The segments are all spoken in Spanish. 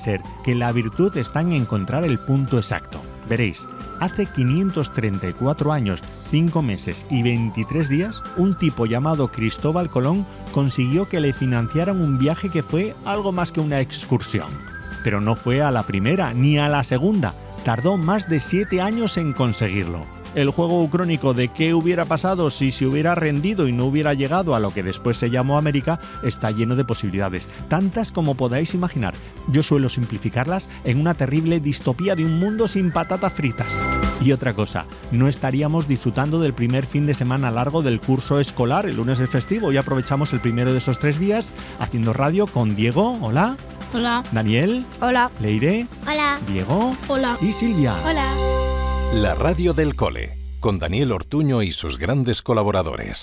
ser que la virtud está en encontrar el punto exacto. Veréis, hace 534 años, 5 meses y 23 días, un tipo llamado Cristóbal Colón consiguió que le financiaran un viaje que fue algo más que una excursión. Pero no fue a la primera ni a la segunda, tardó más de 7 años en conseguirlo. El juego ucrónico de qué hubiera pasado si se hubiera rendido y no hubiera llegado a lo que después se llamó América está lleno de posibilidades, tantas como podáis imaginar. Yo suelo simplificarlas en una terrible distopía de un mundo sin patatas fritas. Y otra cosa, no estaríamos disfrutando del primer fin de semana largo del curso escolar. El lunes es festivo y aprovechamos el primero de esos 3 días haciendo radio con Diego. Hola. Hola. Daniel. Hola. Leire. Hola. Diego. Hola. Y Silvia. Hola. La radio del cole, con Daniel Ortuño y sus grandes colaboradores.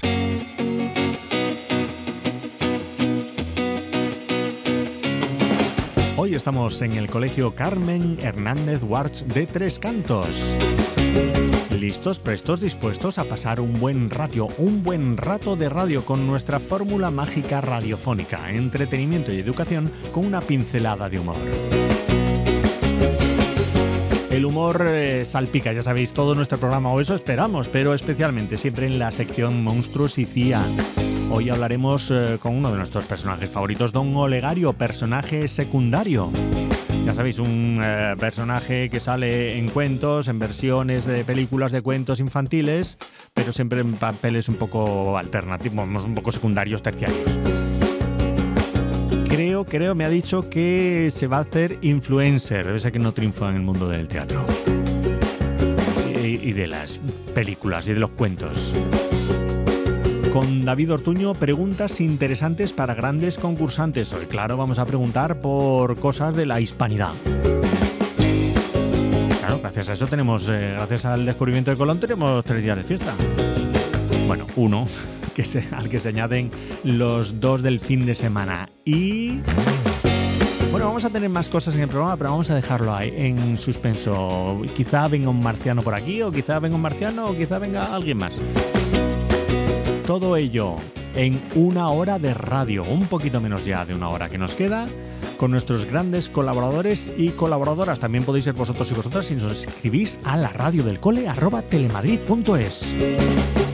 Hoy estamos en el Colegio Carmen Hernández Warch de Tres Cantos. ¿Listos, prestos, dispuestos a pasar un buen rato de radio con nuestra fórmula mágica radiofónica, entretenimiento y educación con una pincelada de humor? El humor salpica, ya sabéis, todo nuestro programa, o eso esperamos, pero especialmente siempre en la sección Monstruos y CIA. Hoy hablaremos con uno de nuestros personajes favoritos, Don Olegario, personaje secundario. Ya sabéis, un personaje que sale en cuentos, en versiones de películas de cuentos infantiles, pero siempre en papeles un poco alternativos, un poco secundarios, terciarios. Creo, me ha dicho que se va a hacer influencer. Debe ser que no triunfa en el mundo del teatro y de las películas y de los cuentos. Con David Ortuño, preguntas interesantes para grandes concursantes. Hoy, claro, vamos a preguntar por cosas de la hispanidad. Claro, gracias a eso tenemos, gracias al descubrimiento de Colón, tenemos 3 días de fiesta. Bueno, uno. Al que se añaden los 2 del fin de semana. Y bueno, vamos a tener más cosas en el programa, pero vamos a dejarlo ahí en suspenso. Quizá venga un marciano por aquí, o quizá venga un marciano, o quizá venga alguien más. Todo ello en 1 hora de radio, un poquito menos ya de 1 hora que nos queda, con nuestros grandes colaboradores y colaboradoras. También podéis ser vosotros y vosotras si nos escribís a la radio del cole @telemadrid.es.